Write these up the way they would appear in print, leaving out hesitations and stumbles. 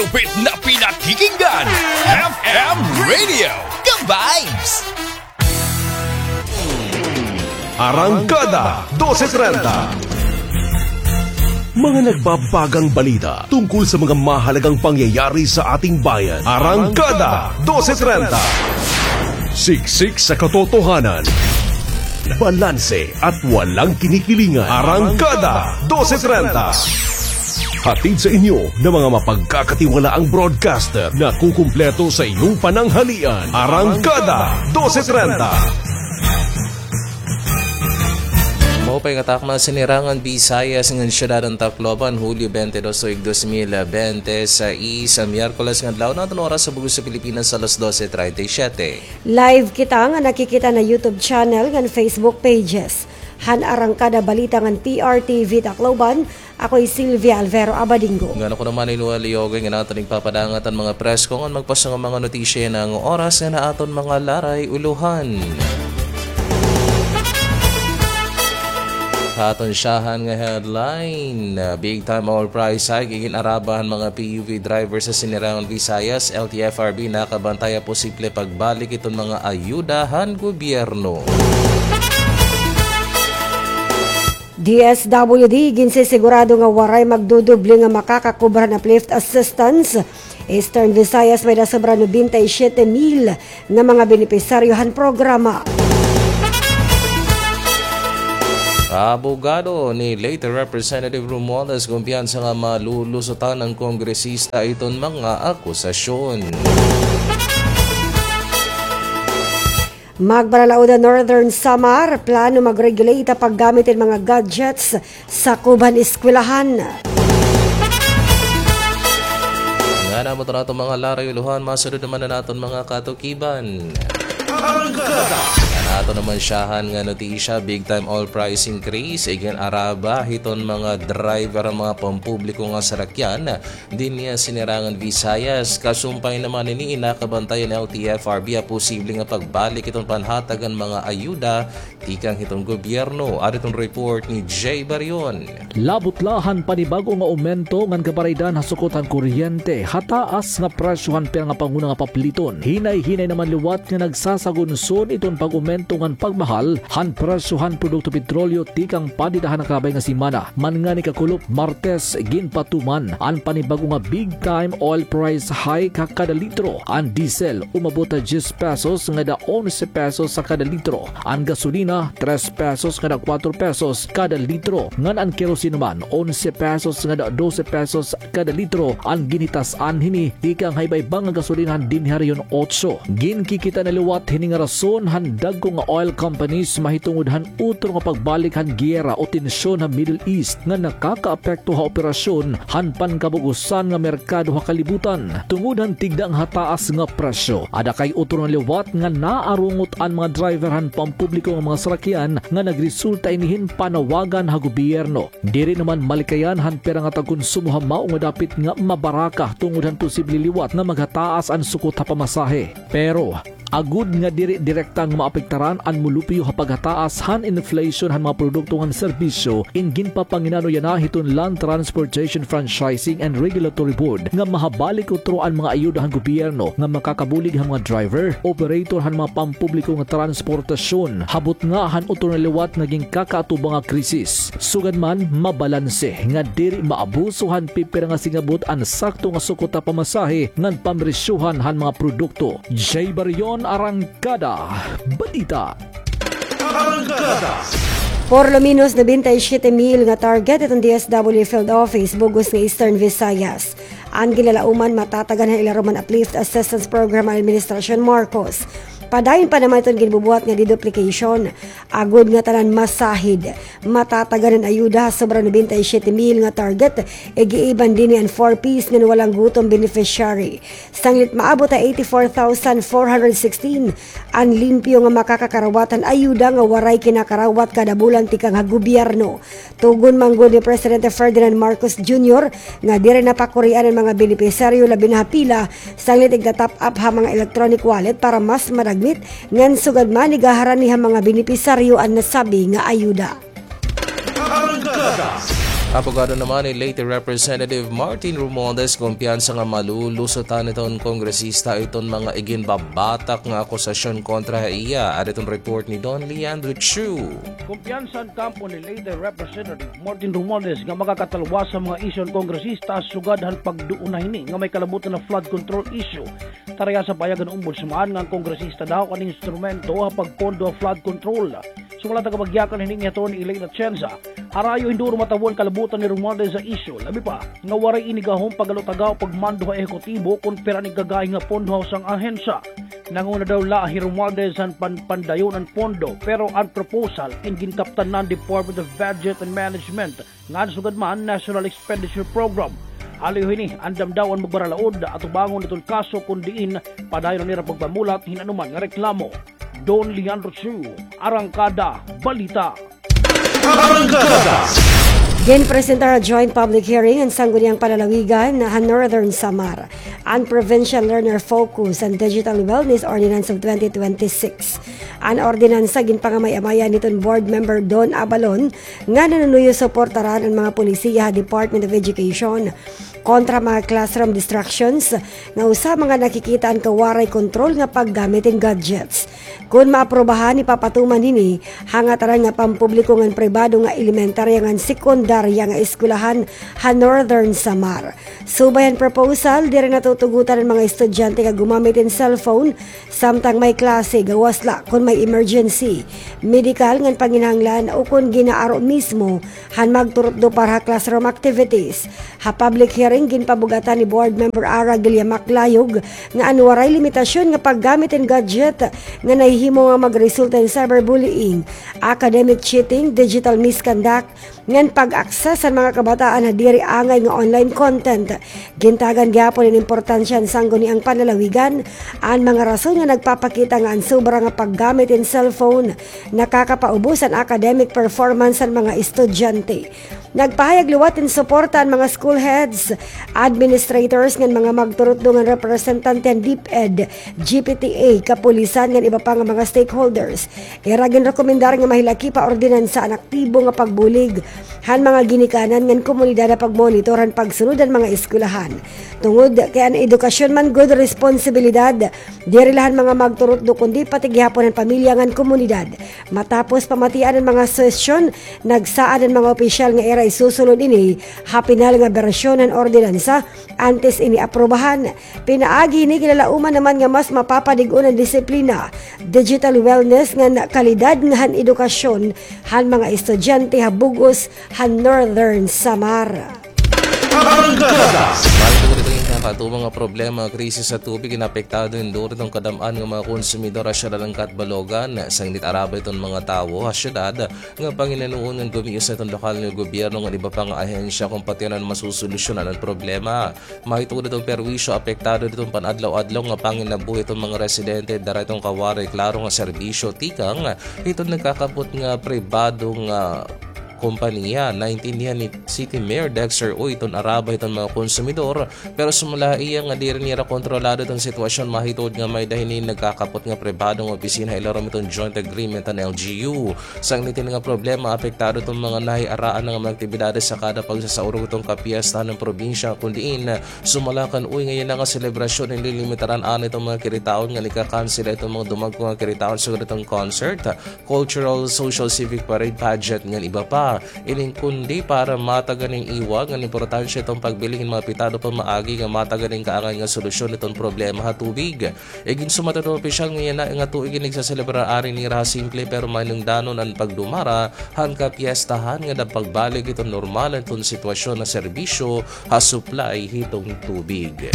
Upit na pinakikinggan, FM Radio, ka-vibes! Arangkada 12:30. Mga nagbabagang balita tungkol sa mga mahalagang pangyayari sa ating bayan. Arangkada 12:30. Siksik sa katotohanan, balanse at walang kinikilingan. Arangkada 12:30. Hatid sa inyo ng mga mapagkakatiwalaang broadcaster na kukumpleto sa iyong pananghalian. Arangkada 12:30. Maupay katakma sinirangan Visayas ng siyudad ng Tacloban, Hulyo 22, 2020 sa Miyerkules ng adlaw natin oras sa Bugos sa Pilipinas alas 12:37. Live kita nga nakikita na YouTube channel ng Facebook pages. Han Arangkada balita ng PRTV Tacloban. Ako'y Sylvia Alvero Abadingo. Ngano ko naman inuwaliyogay nga natin papadangat ang mga press kung magpasang mga notisya ng oras na aton mga laray uluhan. Katonsyahan nga headline, big time all price hike igin arabahan mga PUV drivers sa sinirangan Visayas. LTFRB nakabantaya posible pagbalik itong mga ayudahan gobyerno. DSWD ginsisigurado nga waray magdudoble nga makakakubra na uplift assistance. Eastern Visayas may nasobra 97,000 nga mga benepisaryohan programa. Abogado ni late Representative Romualdez kumpiyansa nga malulusutan ng kongresista iton mga akusasyon. Magbaralauda Northern Samar, plano mag-regulate paggamit ng mga gadgets sa kuban eskwelahan. Nga na mo natin mga laray uluhan, masunod naman na natin mga katukiban. Nato naman siyahan nga notisya, big time all price increase again araba hiton mga driver ang mga pampubliko nga sarakyan din niya sinirangan Visayas. Kasumpay naman ini inakabantayan ng LTFRB a posible nga pagbalik itong panhatagan mga ayuda tikang hitong gobyerno. Aritong report ni Jay Barion. Labutlahan panibago nga aumento ngan kabaraydan hasukotan kuryente, hataas nga presyohan pero nga panguna nga papliton. Hinay-hinay naman liwat nga nagsasagunson iton pag-aumento ngan pagmahal han presyohan produkto petrolyo tikang padidahan na kabay nga simana. Man nga ni kakulop Martes ginpatuman ang panibago nga big time oil price hike kada litro. Ang diesel umabot 10 pesos nga da 11 pesos sa kada litro. Ang gasolina 3 pesos nga da 4 pesos kada litro. Ngan ang kerosene man 11 pesos nga da 12 pesos kada litro. Ang ginitas anhini tikang haybay-bang nga gasolina din hariyon 8. Ginkikita na liwat hini nga rason handag ko nga oil companies mahitungudhan utro nga pagbalik han giyera o tensyon sa Middle East nga nakakaapekto ha operasyon han pankabugusan nga merkado ha kalibutan tungod han tigdang hataas nga presyo. Ada kay utro nga liwat nga naarungot ang mga driver han pampubliko nga mga sarakyan nga nagresulta inihin panawagan ha gobyerno. Diri naman malikayan han pera nga tagkonsumo ha mao nga dapit nga mabaraka tungod han posible liwat nga maghataas ang sukot ha pamasahe. Pero agud nga diri direktang maapektaran ang mulupyo ha paghataas han inflation han mga produkto ngan serbisyo ingin pa panginano yana hiton Land Transportation Franchising and Regulatory Board nga mahabalik utro ang mga ayuda han gobyerno nga makakabulig han mga driver, operator han mga pampubliko nga transportasyon. Habot nga han utro na liwat naging kakaatubang nga krisis. Sugad man mabalanse nga diri maabusuhan pipira nga singabot ang sakto nga sukot ha pamasahe ngan pamresyuhan han mga produkto. Jay Barion, Arangkada balita. Arangkada. Por lo menos 97,000 nga target itong DSW Field Office Bugos nga Eastern Visayas. Ang gilalauman matatagan ng Ilaroman Uplift Assistance Program ang Administrasyon Marcos. Padayon pa naman itong ginububuhat nga deduplication. Agod nga tanan masahid. Matatagan ng ayuda sobra 97,000 nga target. Giiban din ang 4-piece nga walang gutom beneficiary. Sanglit maabot na 84,416 ang limpyo nga makakakarawatan ayuda nga waray kinakarawat kada bulan tikang ha gobyerno. Tugon manggod ni Presidente Ferdinand Marcos Jr. nga dire napakurian ang mga beneficiaryo labi na pila sanglit igta-top up ha mga electronic wallet para mas madag ngan sugad man igaharan niha mga benepisaryo ang nasabi nga ayuda. Abogado naman ni late Representative Martin Romualdez kumpiyansa nga malulusutan itong kongresista itong mga iginbabatak nga akusasyon kontra iya at itong report ni Don Leandro Chu. Kumpiyansa ang kampo ni late Representative Martin Romualdez nga makakatalwa sa mga isyon kongresista sugadhan pagduunay nga may kalabutan na flood control issue. Taraya sa payagan ombudsman nga ang kongresista daw ang instrumento pagpondo flood control. Sumula tagapagyakan hining ito ni Elena Chenza, arayo hinduro matawon kalabutan ni Romualdez sa isyo. Labi pa, nga waray inigahong pagalutagaw pagmando ha ehekutibo kung pera ni gagay nga pondo sang ahensya. Nanguna daw lahi Romualdez ang pandayon ang pondo, pero ang proposal in ginkaptan ng Department of Budget and Management nga sugad man National Expenditure Program. Aliw hini, andam daw ang magbaralaod at ubangon itong kaso kung diin padayon nila pagpamulat hinanuman nga reklamo. Don Leandro Chu, Arangkada, Balita. Arangkada. Ginpresentar joint public hearing ang sangguniang palalawigan na Northern Samar ang Provincial Learner Focus and Digital Wellness Ordinance of 2026. Ang ordinansa ginpangamay-amaya nitong board member Don Abalon nga nanunuyo suportaran ang mga polisiya Department of Education kontra mga classroom distractions nga usa mga nakikita ang kawaray control nga paggamit ng gadgets. Kung maaprobahan, ipapatuman nini hangataran nga pampubliko ng pribado nga elementarya nga sekundarya nga eskulahan ha Northern Samar. Subayan proposal, di rin natutugutan ng mga estudyante nga gumamit ng cellphone samtang may klase, gawasla kung may emergency, medical nga panginahanglan o kung ginaaro mismo han magturot do para classroom activities. Ha public hearing ginpabugatan ni board member Ara Gilya Maclayog nga anwaray limitasyon nga paggamit ng gadget nga nahihimo nga magresulta in cyberbullying, academic cheating, digital misconduct, ngan pag-access sa mga kabataan na diri angay nga online content. Gintagan gyapon ang importansya ng sangguni ang panlalawigan ang mga rason nga nagpapakita nga ang sobra nga paggamit ng cellphone nakakapaubos ang academic performance ng mga estudyante. Nagpahayag luwat in suporta ang mga school heads, administrators ng mga magturot ng representante ng DepEd, GPTA, kapulisan ng iba pa nga mga stakeholders. Iragin rekomendar nga mahilaki pa ordinansa ang aktibo nga pagbulig han mga ginikanan ng komunidad na pagmonitoran pagsunod ang mga eskulahan. Tungod kaya ang edukasyon man good responsibilidad, dirilahan mga magturot do kundi pati gihapon ang pamilya ng komunidad. Matapos pamatian ang mga sesyon, nagsaan ang mga opisyal nga era isusulod ini hapinal nga bersyon ng ordinansa antes ini aprobahan. Pinaagi ni kilalauman naman nga mas mapapadigon ang disiplina, digital wellness nga kalidad nga han edukasyon han mga estudyante habugos han Northern Samar. Kato mga problema, krisis sa tubig, inapektado yung doon itong kadamaan ng mga konsumidor at syudad ng Katbalogan. Sangnit araba itong mga tao at syudad nga panginanuon ng gumiyos na itong lokal ng gobyerno ng iba pang ahensya kung pati na masusolusyonan ang problema. Mahitulad itong perwisyo, apektado itong panadlaw-adlaw nga panginabuhi itong mga residente dara itong kawaray klaro nga serbisyo tikang itong nagkakapot nga pribadong kompanya. Naintindihan ni City Mayor Dexter o iton araba iton mga konsumidor pero sumula iya nga di rin nira kontrolado itong sitwasyon mahitod nga may dahinin nagkakapot nga pribadong opisina ilarom itong joint agreement ng LGU. Sangnitin nga problema apektado itong mga nahiaraan ng mga aktibidades sa kada pagsasaurog itong kapiesta ng probinsya kundiin sumalakan uy ngayon na nga selebrasyon ng lilimitaran itong mga kiritaon nga nikakansila itong mga dumagkong nga kiritaon sa itong concert, cultural, social, civic parade, pageant nga iba pa. Ining kundi para mataganing iwag ang importansya itong pagbiling mga pitado pa maagi nga mataganing kaangay nga solusyon itong problema ha tubig. Igin sumatutong opisyal ngayon na nga tuig nagsaselebrar ari ni raha simple pero manong danon ang pagdumara han kapiestahan nga pagbalik itong normal itong sitwasyon na serbisyo ha supply hitong tubig.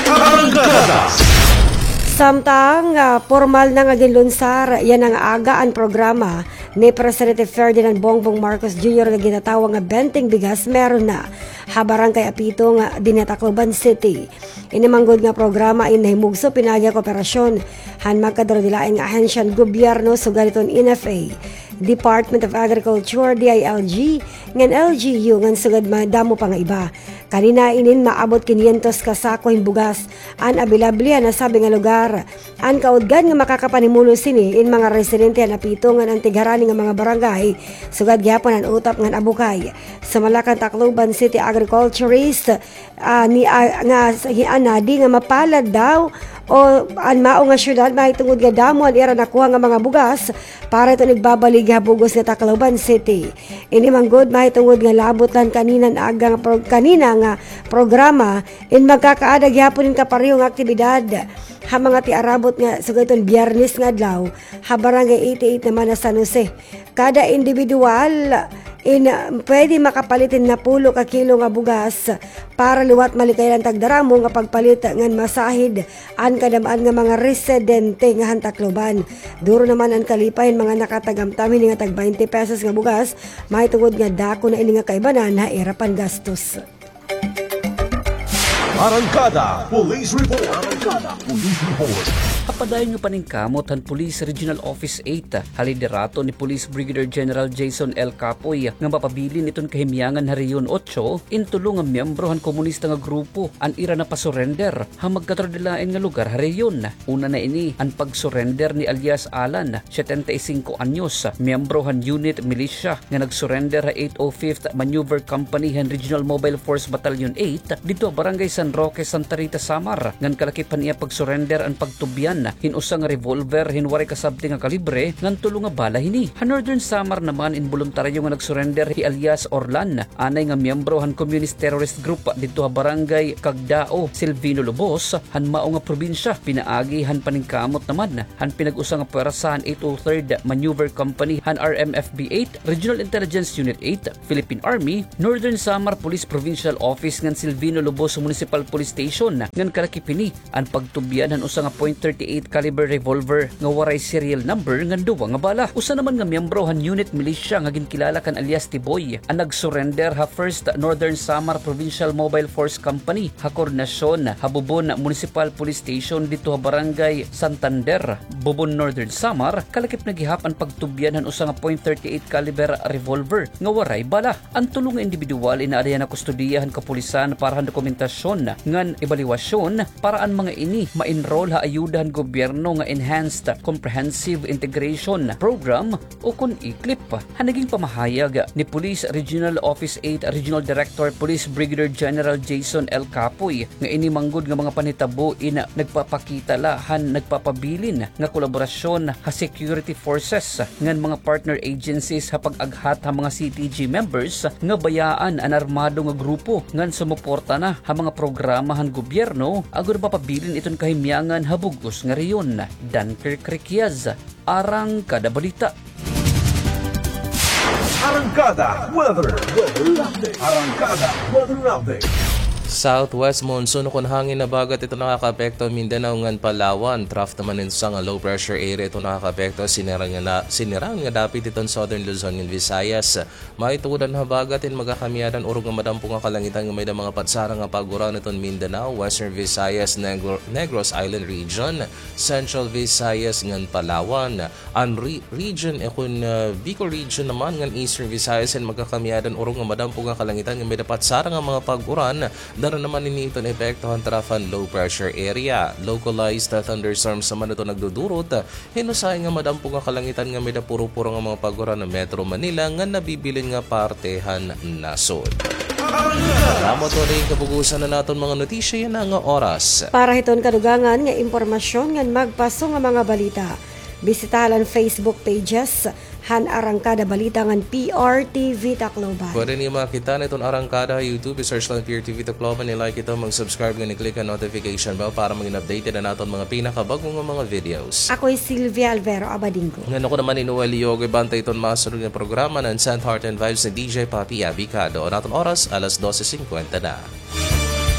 Samtang formal na nga ginlunsar yan ang aga ang programa ni Presidente Ferdinand Bongbong Marcos Jr. nga ginatawag nga Benteng Bigas meron na habarang kay Apito nga dinatacloban City. Inimanggod nga programa in nahimugso pinagya kooperasyon Han magkadaro dilaing ahensyan gobyerno sugad iton NFA, Department of Agriculture, DILG, ngan LGU, ngan sugad madamo pa nga iba. Kanina inin maabot 500 ka sako bugas an abilable na sabi nga lugar. An kaudgan nga makakapanimulo sini in mga residente na pito ngan ang tigharani nga mga barangay sugad gyapon ang utap ngan abukay. Sa Malacan, Tacloban City agriculturist nadi nga mapalad daw o an mao nga syudad mahitungod nga damo an ira nakuha nga mga bugas para ito nagbabalig habugos nga Tacloban City. Ini manggod mahitungod nga labotan kanina nga programa in magkakaadag yapon in kapareho nga aktibidad ha mga tiarabot nga sugayton Biyernes nga adlaw ha barangay 88 naman na San Jose. Kada individual pwede makapalitin na 10 ka kilo nga bugas para luwat malikaylan tagdaramo nga pagpalit ngan masahid an kadamaan nga mga residente nga Tacloban. Duro naman ang kalipahin mga nakatagamtamin nga tag 20 pesos nga bugas mahitungod nga dako na ini nga kaibanan ha irapan gastos. Arangkada Police Report. Arangkada Police Report. Kapadayon nga paningkamot han Police Regional Office 8 haliderato ni Police Brigadier General Jason L. Capoy nga mapabilin iton kahimyangan hariyon 8 intulong nga miyembro han komunista nga grupo an ira na pasurrender ha magkatrodilain nga lugar hariyon. Una na ini ang pagsurrender ni alias Alan 75 anyos miyembro han unit militia nga nagsurrender ha 805th Maneuver Company han Regional Mobile Force Battalion 8 dito barangay San Roque, Santa Rita, Samar. Ngan kalakipan niya pagsurrender ang pagtubyan hinusang revolver hinwari kasabti nga kalibre ngan tulo nga bala hini. Han Northern Samar naman involuntaryo nga nagsurrender hi alias Orlan anay nga miyembro han communist terrorist group dito ha barangay Cagdao, Silvino Lobos han mao nga probinsya. Pinaagi han paningkamot naman han pinag-usang nga puwersa han 803rd Maneuver Company han RMFB 8 Regional Intelligence Unit 8 Philippine Army Northern Samar Police Provincial Office ngan Silvino Lobos Municipal Police Station ngan kalakipini ang pagtubyan han usa nga .38 caliber revolver nga waray serial number ngan duwa nga bala. Usa naman nga miyembro han unit militia nga ginkilala kan alias Tiboy ang nagsurrender ha 1st Northern Samar Provincial Mobile Force Company ha Coronasyon ha Bubon Municipal Police Station dito ha barangay Santander, Bubon Northern Samar. Kalakip nagihap ang pagtubyan han usa nga .38 caliber revolver nga waray bala. Ang tulong nga individual inaadayan na kustodiyahan kapulisan para han dokumentasyon ngan ebaluasyon para ang mga ini ma-enroll ha ayudahan gobyerno nga Enhanced Comprehensive Integration Program o kun ICLIP. Ha naging pamahayag ni Police Regional Office 8 Regional Director Police Brigadier General Jason L. Capoy nga ini manggod nga mga panitabo ina nagpapakita lahan nagpapabilin nga kolaborasyon ha security forces ngan mga partner agencies ha pag-aghat ha mga CTG members nga bayaan an armado nga grupo ngan sumuporta na ha mga programahan gobyerno agud mapabilin iton kahimyangan habugos nga riyon. Dunkirk Riquiaz, Arangkada Balita. Arangkada Weather Update. Arangkada Weather Update. Southwest monsoon kung hangin na bagat ito nakaka-apekto Mindanao ngan Palawan. Trough naman ito sa low pressure area ito nakaka-apekto sinirang nga dapit itong Southern Luzon and Visayas. Maitudan na bagat in magkakamiyadan urog nga madampo nga kalangitan nga may da mga patsara nga paguran itong Mindanao, Western Visayas, Negros Island Region, Central Visayas ngan Palawan. Ang region kung Bicol Region naman ngan Eastern Visayas and magkakamiyadan urog nga madampo nga kalangitan nga may da patsara nga mga paguran. Dara naman ini ito na epektohan trafan low pressure area. Localized thunderstorms naman ito nagdudurot. Hinusay nga madampo nga kalangitan nga may da puro-puro nga mga pagura ng Metro Manila nga nabibilin nga partehan nasod. Salamat rin kabugusan na naton mga notisya yan nga oras. Para hiton kadugangan nga impormasyon nga magpaso nga mga balita. Bisitahan Facebook pages Han Arangkada Balita ngan PRTV Tacloban. Pwede niyo makita na itong Arangkada YouTube. I-search lang PRTV Tacloban. I-like ito, mag-subscribe nga ni-click ang notification bell para maging updated na natin mga pinakabagong mga videos. Ako'y Sylvia Alvero Abadingo. Ngayon ako naman inuwali yoga bantay itong masunod na programa ng Sand Heart and Vibes ni DJ Papi Abicado. O natin oras, alas 12:50 na.